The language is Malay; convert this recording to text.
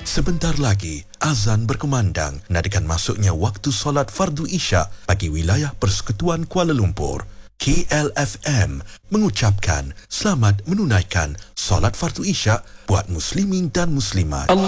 Sebentar lagi, azan berkumandang nadakan masuknya waktu solat fardu isyak bagi wilayah Persekutuan Kuala Lumpur. KLFM mengucapkan selamat menunaikan solat fardu isyak buat muslimin dan muslimat.